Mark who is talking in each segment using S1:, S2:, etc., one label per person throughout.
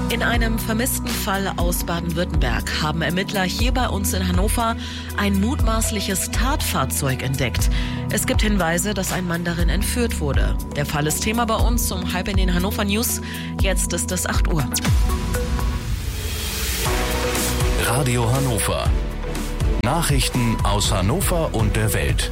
S1: In einem vermissten Fall aus Baden-Württemberg haben Ermittler hier bei uns in Hannover ein mutmaßliches Tatfahrzeug entdeckt. Es gibt Hinweise, dass ein Mann darin entführt wurde. Der Fall ist Thema bei uns um 7:30 in den Hannover News. Jetzt ist es 8 Uhr.
S2: Radio Hannover. Nachrichten aus Hannover und der Welt.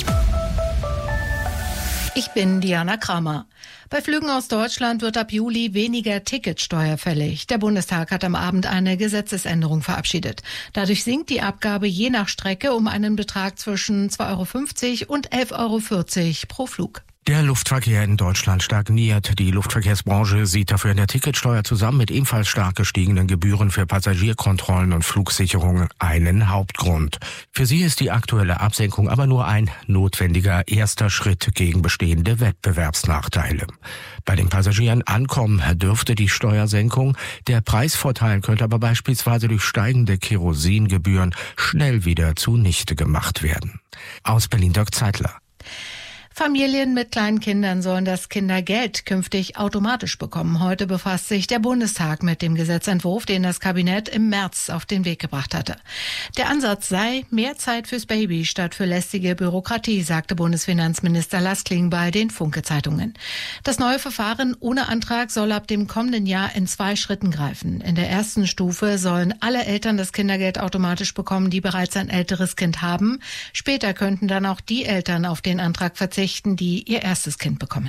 S3: Ich bin Diana Kramer. Bei Flügen aus Deutschland wird ab Juli weniger Ticketsteuer fällig. Der Bundestag hat am Abend eine Gesetzesänderung verabschiedet. Dadurch sinkt die Abgabe je nach Strecke um einen Betrag zwischen 2,50 € und 11,40 € pro Flug.
S4: Der Luftverkehr in Deutschland stagniert. Die Luftverkehrsbranche sieht dafür in der Ticketsteuer zusammen mit ebenfalls stark gestiegenen Gebühren für Passagierkontrollen und Flugsicherungen einen Hauptgrund. Für sie ist die aktuelle Absenkung aber nur ein notwendiger erster Schritt gegen bestehende Wettbewerbsnachteile. Bei den Passagieren ankommen dürfte die Steuersenkung. Der Preisvorteil könnte aber beispielsweise durch steigende Kerosingebühren schnell wieder zunichte gemacht werden. Aus Berlin Dirk Zeitler.
S3: Familien mit kleinen Kindern sollen das Kindergeld künftig automatisch bekommen. Heute befasst sich der Bundestag mit dem Gesetzentwurf, den das Kabinett im März auf den Weg gebracht hatte. Der Ansatz sei mehr Zeit fürs Baby statt für lästige Bürokratie, sagte Bundesfinanzminister Laskling bei den Funke-Zeitungen. Das neue Verfahren ohne Antrag soll ab dem kommenden Jahr in 2 Schritten greifen. In der ersten Stufe sollen alle Eltern das Kindergeld automatisch bekommen, die bereits ein älteres Kind haben. Später könnten dann auch die Eltern auf den Antrag verzichten, die ihr erstes Kind bekommen.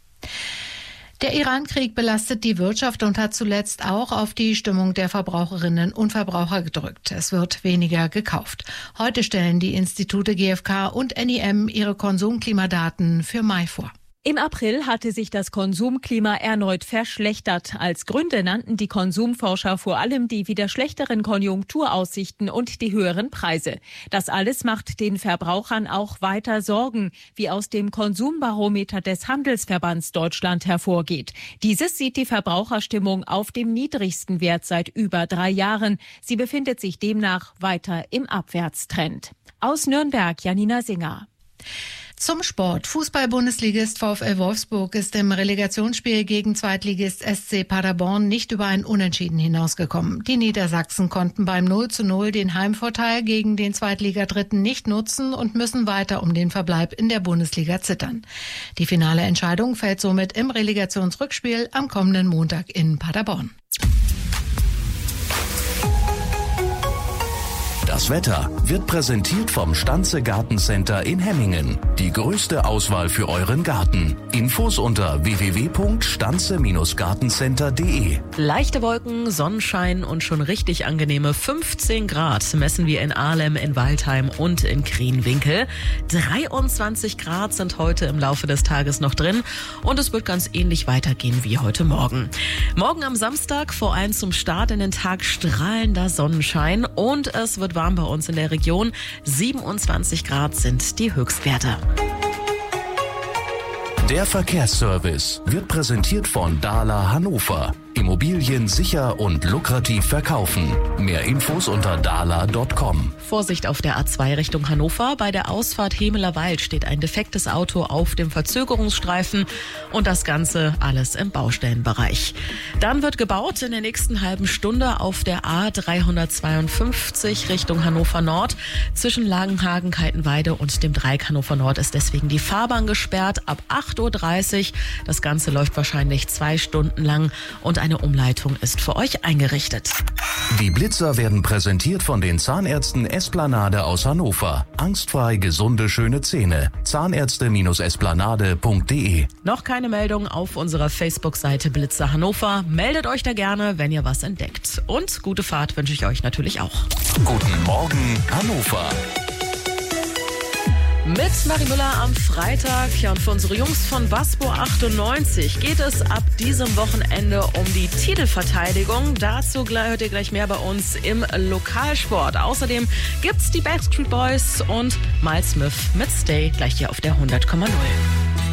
S3: Der Iran-Krieg belastet die Wirtschaft und hat zuletzt auch auf die Stimmung der Verbraucherinnen und Verbraucher gedrückt. Es wird weniger gekauft. Heute stellen die Institute GfK und NIM ihre Konsumklimadaten für Mai vor.
S5: Im April hatte sich das Konsumklima erneut verschlechtert. Als Gründe nannten die Konsumforscher vor allem die wieder schlechteren Konjunkturaussichten und die höheren Preise. Das alles macht den Verbrauchern auch weiter Sorgen, wie aus dem Konsumbarometer des Handelsverbands Deutschland hervorgeht. Dieses sieht die Verbraucherstimmung auf dem niedrigsten Wert seit über 3 Jahren. Sie befindet sich demnach weiter im Abwärtstrend. Aus Nürnberg, Janina Singer.
S3: Zum Sport. Fußball-Bundesligist VfL Wolfsburg ist im Relegationsspiel gegen Zweitligist SC Paderborn nicht über ein Unentschieden hinausgekommen. Die Niedersachsen konnten beim 0:0 den Heimvorteil gegen den Zweitligadritten nicht nutzen und müssen weiter um den Verbleib in der Bundesliga zittern. Die finale Entscheidung fällt somit im Relegationsrückspiel am kommenden Montag in Paderborn.
S2: Das Wetter wird präsentiert vom Stanze Gartencenter in Hemmingen. Die größte Auswahl für euren Garten. Infos unter www.stanze-gartencenter.de.
S1: Leichte Wolken, Sonnenschein und schon richtig angenehme 15 Grad messen wir in Ahlem, in Waldheim und in Krienwinkel. 23 Grad sind heute im Laufe des Tages noch drin und es wird ganz ähnlich weitergehen wie heute Morgen. Morgen am Samstag, vor allem zum Start in den Tag, strahlender Sonnenschein und es wird warm bei uns in der Region. 27 Grad sind die Höchstwerte.
S2: Der Verkehrsservice wird präsentiert von Dahler Hannover. Immobilien sicher und lukrativ verkaufen. Mehr Infos unter dahler.com.
S1: Vorsicht auf der A2 Richtung Hannover. Bei der Ausfahrt Hemelerwald steht ein defektes Auto auf dem Verzögerungsstreifen und das Ganze alles im Baustellenbereich. Dann wird gebaut in der nächsten halben Stunde auf der A352 Richtung Hannover Nord. Zwischen Langenhagen, Kaltenweide und dem Dreieck Hannover Nord ist deswegen die Fahrbahn gesperrt ab 8:30 Uhr. Das Ganze läuft wahrscheinlich 2 Stunden lang und eine Umleitung ist für euch eingerichtet.
S2: Die Blitzer werden präsentiert von den Zahnärzten Esplanade aus Hannover. Angstfrei gesunde, schöne Zähne. Zahnärzte-esplanade.de.
S1: Noch keine Meldung auf unserer Facebook-Seite Blitzer Hannover. Meldet euch da gerne, wenn ihr was entdeckt. Und gute Fahrt wünsche ich euch natürlich auch.
S2: Guten Morgen, Hannover.
S1: Mit Marie Müller am Freitag. Ja, und für unsere Jungs von Waspo 98 geht es ab diesem Wochenende um die Titelverteidigung. Dazu hört ihr gleich mehr bei uns im Lokalsport. Außerdem gibt's die Backstreet Boys und Miles Smith mit Stay gleich hier auf der 100,0.